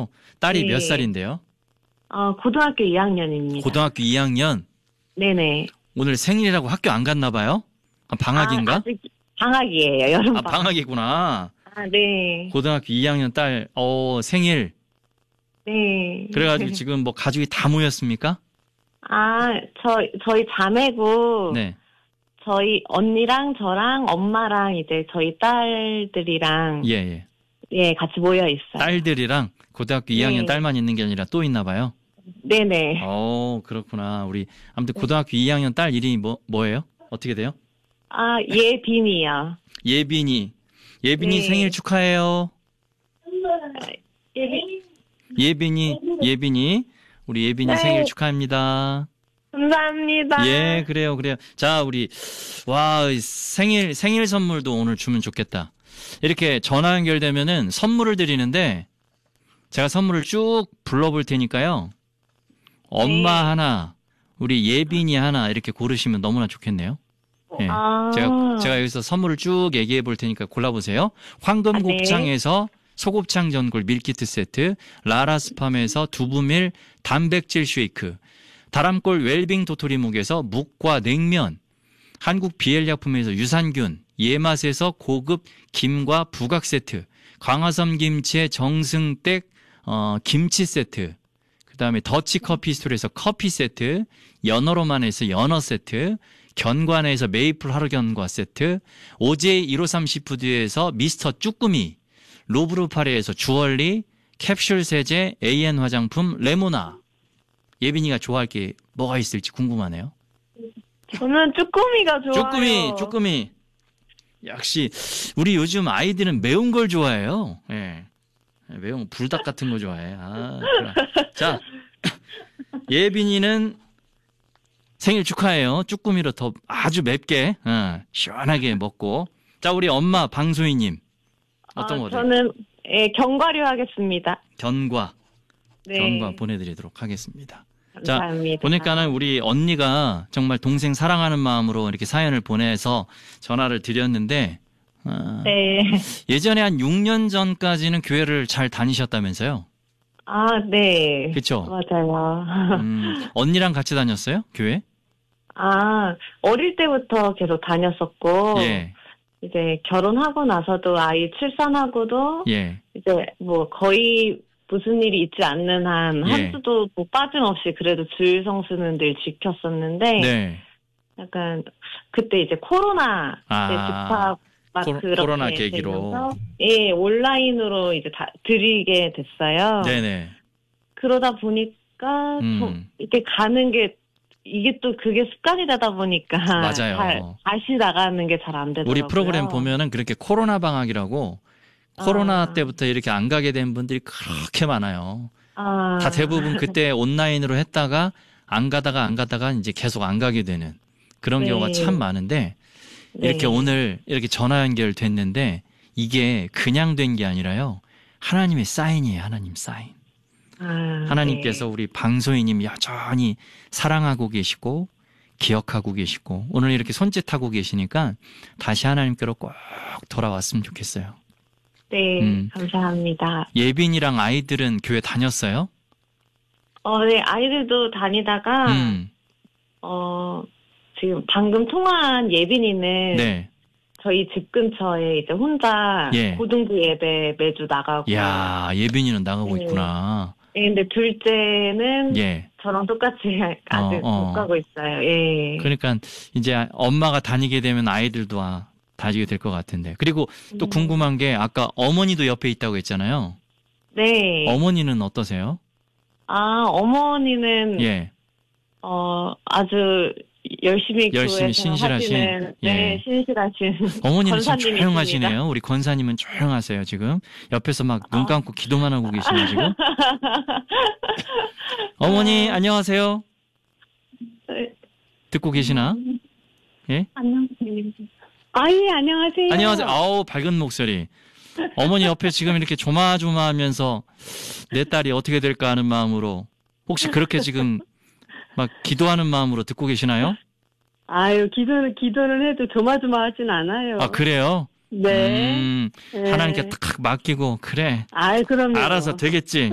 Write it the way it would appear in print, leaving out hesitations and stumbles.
그래요? 딸이 몇 네. 살인데요? 고등학교 2학년입니다. 고등학교 2학년. 네네. 오늘 생일이라고 학교 안 갔나 봐요? 방학인가? 아직 방학이에요. 여름방학. 방학이구나. 네. 고등학교 2학년 딸, 생일. 네. 그래가지고 지금 뭐 가족이 다 모였습니까? 저희 자매고, 네. 저희 언니랑 저랑 엄마랑 이제 저희 딸들이랑, 예. 예, 같이 모여 있어요. 딸들이랑 고등학교 2학년 딸만 있는 게 아니라 또 있나 봐요? 네네. 그렇구나. 아무튼 고등학교 2학년 딸 이름이 뭐예요? 어떻게 돼요? 예빈이요. 예빈이 네. 생일 축하해요. 예빈이. 우리 예빈이 네. 생일 축하합니다. 감사합니다. 예, 그래요. 자, 생일 선물도 오늘 주면 좋겠다. 이렇게 전화 연결되면은 선물을 드리는데, 제가 선물을 쭉 불러볼 테니까요. 엄마 하나, 우리 예빈이 하나 이렇게 고르시면 너무나 좋겠네요. 예. 제가 여기서 선물을 쭉 얘기해 볼 테니까 골라보세요. 황금곱창에서 소곱창 전골 밀키트 세트, 라라스팜에서 두부밀 단백질 쉐이크, 다람골 웰빙 도토리묵에서 묵과 냉면, 한국 비엘약품에서 유산균, 예맛에서 고급 김과 부각 세트, 광화섬 김치의 정승댁 김치 세트, 그 다음에 더치커피 스토리에서 커피 세트, 연어로만에서 연어 세트, 견관에서 메이플 하루견과 세트, OJ 153 시푸드에서 미스터 쭈꾸미, 로브르파레에서 주얼리, 캡슐 세제, AN 화장품, 레모나. 예빈이가 좋아할 게 뭐가 있을지 궁금하네요. 저는 쭈꾸미가 좋아요. 쭈꾸미. 역시 우리 요즘 아이들은 매운 걸 좋아해요. 예. 매운 불닭 같은 거 좋아해. 자, 예빈이는 생일 축하해요. 쭈꾸미로 더 아주 맵게 시원하게 먹고. 자, 우리 엄마 방소희님 어떤 거죠? 저는 견과류 하겠습니다. 견과 네. 보내드리도록 하겠습니다. 감사합니다. 자, 보니까는 우리 언니가 정말 동생 사랑하는 마음으로 이렇게 사연을 보내서 전화를 드렸는데, 네. 예전에 한 6년 전까지는 교회를 잘 다니셨다면서요? 네. 그쵸? 맞아요. 언니랑 같이 다녔어요? 교회? 어릴 때부터 계속 다녔었고, 예. 이제 결혼하고 나서도 아이 출산하고도, 예. 이제 뭐 거의 무슨 일이 있지 않는 한, 한 주도 뭐 빠짐없이 그래도 주일 성수는 늘 지켰었는데, 네. 약간, 그때 이제 코로나 때 집합, 코로나 계기로. 되면서, 예, 온라인으로 이제 다 드리게 됐어요. 네네. 그러다 보니까, 이렇게 가는 게, 이게 또 그게 습관이 되다 보니까. 맞아요. 다시 나가는 게 잘 안 되더라고요. 우리 프로그램 보면은 그렇게 코로나 방학이라고, 코로나 때부터 이렇게 안 가게 된 분들이 그렇게 많아요. 다 대부분 그때 온라인으로 했다가 안 가다가 이제 계속 안 가게 되는 그런 경우가 참 많은데, 이렇게 오늘 이렇게 전화 연결됐는데 이게 그냥 된 게 아니라요. 하나님의 사인이에요. 하나님 사인. 하나님께서 우리 방소희님 여전히 사랑하고 계시고 기억하고 계시고 오늘 이렇게 손짓하고 계시니까 다시 하나님께로 꼭 돌아왔으면 좋겠어요. 네, 감사합니다. 예빈이랑 아이들은 교회 다녔어요? 네, 아이들도 다니다가 지금 방금 통화한 예빈이는 저희 집 근처에 이제 혼자 고등부 예배 매주 나가고. 이야, 예빈이는 나가고 있구나. 네, 근데 둘째는 저랑 똑같이 아직 못 가고 있어요. 예. 그러니까 이제 엄마가 다니게 되면 아이들도 다니게 될 것 같은데. 그리고 또 궁금한 게 아까 어머니도 옆에 있다고 했잖아요. 네. 어머니는 어떠세요? 어머니는 아주 열심히 신실하신 신실하신 어머니는 참 조용하시네요. 우리 권사님은 조용하세요. 지금 옆에서 막 눈 감고 기도만 하고 계시네요. 지금. 어머니 안녕하세요. 듣고 계시나? 예? 안녕하세요. 안녕하세요. 안녕하세요. 아우 밝은 목소리. 어머니 옆에 지금 이렇게 조마조마하면서 내 딸이 어떻게 될까 하는 마음으로 혹시 그렇게 지금 막 기도하는 마음으로 듣고 계시나요? 기도는 해도 조마조마하진 않아요. 그래요? 네. 하나님께 탁 맡기고 그래. 그럼요. 알아서 되겠지.